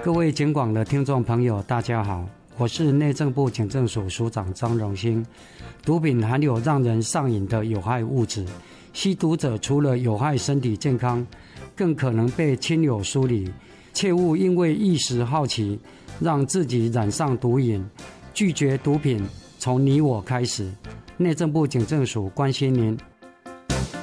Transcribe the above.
各位警广的听众朋友大家好，我是内政部警政署署长张荣兴。毒品含有让人上瘾的有害物质，吸毒者除了有害身体健康，更可能被亲友疏离，切勿因为一时好奇让自己染上毒瘾。拒绝毒品，从你我开始。内政部警政署关心您。